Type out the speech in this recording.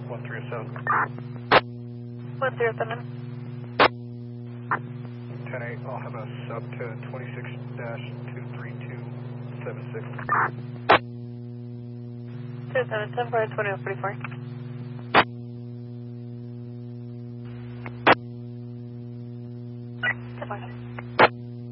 137. 107. 10-8, I'll have us up to 26-23276. 277 for 2144.